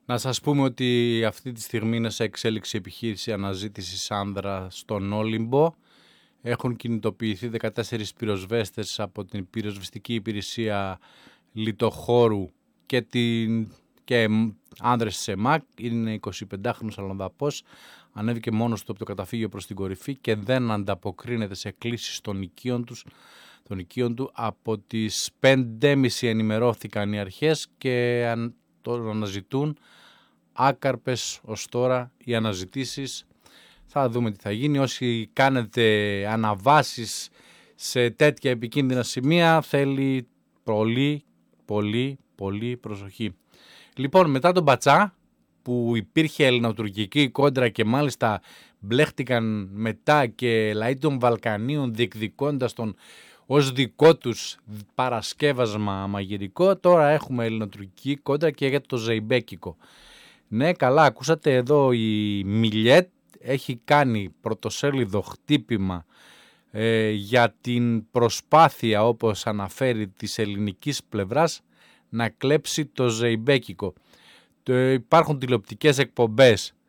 Να σας πούμε ότι αυτή τη στιγμή είναι σε εξέλιξη επιχείρηση αναζήτησης άνδρα στον Όλυμπο. Έχουν κινητοποιηθεί 14 πυροσβέστες από την πυροσβεστική υπηρεσία Λιτοχώρου και άνδρες της ΕΜΑΚ. Είναι 25χρονος Αλλοδαπός. Ανέβηκε μόνος του από το καταφύγιο προς την κορυφή και δεν ανταποκρίνεται σε κλήσεις των οικείων του. Από τις 5.30 ενημερώθηκαν οι αρχές και το αναζητούν. Άκαρπες ως τώρα οι αναζητήσεις. Θα δούμε τι θα γίνει. Όσοι κάνετε αναβάσεις σε τέτοια επικίνδυνα σημεία θέλει πολύ προσοχή. Λοιπόν, μετά τον Πατσά που υπήρχε ελληνοτουρκική κόντρα και μάλιστα μπλέχτηκαν μετά και λαοί των Βαλκανίων διεκδικώντας τον ως δικό τους παρασκεύασμα μαγειρικό, τώρα έχουμε ελληνοτουρκική κόντρα και για το ζεϊμπέκικο. Ναι, καλά, ακούσατε εδώ η Μιλιέτ έχει κάνει πρωτοσέλιδο χτύπημα για την προσπάθεια, όπως αναφέρει, της ελληνικής πλευράς να κλέψει το ζεϊμπέκικο. Υπάρχουν τηλεοπτικές εκπομπές